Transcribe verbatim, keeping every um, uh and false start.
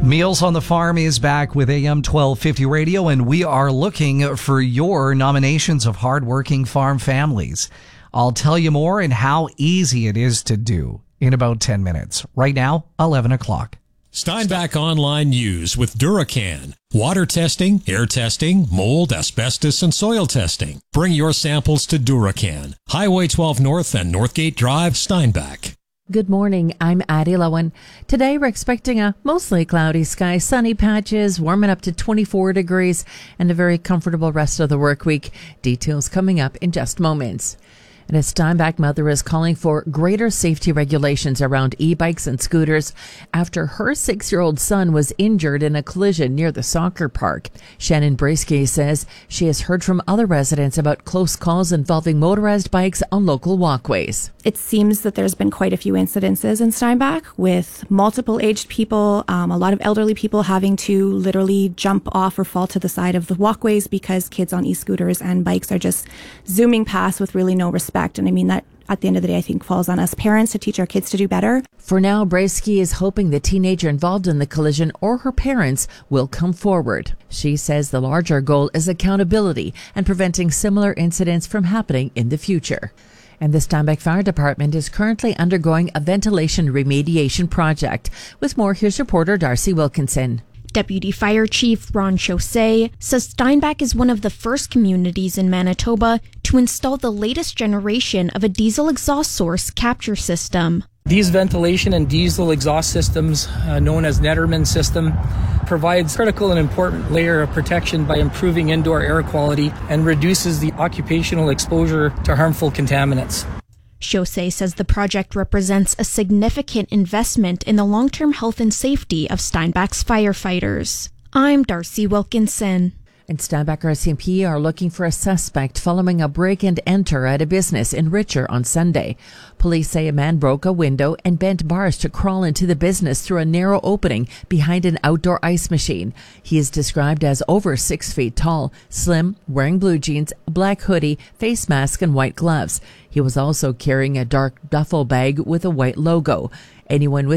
Meals on the Farm is back with A M twelve fifty Radio, and we are looking for your nominations of hardworking farm families. I'll tell you more and how easy it is to do in about ten minutes. Right now, eleven o'clock. Steinbach Online News with Duracan. Water testing, air testing, mold, asbestos, and soil testing. Bring your samples to Duracan. Highway twelve North and Northgate Drive, Steinbach. Good morning, I'm Addie Lowen. Today we're expecting a mostly cloudy sky, sunny patches, warming up to twenty-four degrees, and a very comfortable rest of the work week. Details coming up in just moments. And a Steinbach mother is calling for greater safety regulations around e-bikes and scooters after her six-year-old son was injured in a collision near the soccer park. Shannon Brasky says she has heard from other residents about close calls involving motorized bikes on local walkways. It seems that there's been quite a few incidences in Steinbach with multiple aged people, um, a lot of elderly people having to literally jump off or fall to the side of the walkways because kids on e-scooters and bikes are just zooming past with really no respect. And I mean, that at the end of the day, I think falls on us parents to teach our kids to do better. For now, Brasky is hoping the teenager involved in the collision or her parents will come forward. She says the larger goal is accountability and preventing similar incidents from happening in the future. And the Steinbach Fire Department is currently undergoing a ventilation remediation project. With more, here's reporter Darcy Wilkinson. Deputy Fire Chief Ron Chaussee says Steinbach is one of the first communities in Manitoba to install the latest generation of a diesel exhaust source capture system. These ventilation and diesel exhaust systems, uh, known as Netterman system, provides critical and important layer of protection by improving indoor air quality and reduces the occupational exposure to harmful contaminants. Chaussee says the project represents a significant investment in the long-term health and safety of Steinbach's firefighters. I'm Darcy Wilkinson. And Steinbach R C M P are looking for a suspect following a break and enter at a business in Richer on Sunday. Police say a man broke a window and bent bars to crawl into the business through a narrow opening behind an outdoor ice machine. He is described as over six feet tall, slim, wearing blue jeans, a black hoodie, face mask, and white gloves. He was also carrying a dark duffel bag with a white logo. Anyone with